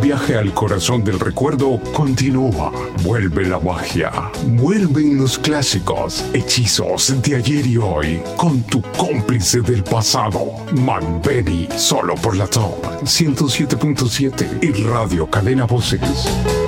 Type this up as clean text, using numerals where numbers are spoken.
viaje al corazón del recuerdo continúa. Vuelve la magia, vuelven los clásicos, hechizos de ayer y hoy, con tu cómplice del pasado, Malbeni, solo por la Top 107.7 y Radio Cadena Voces.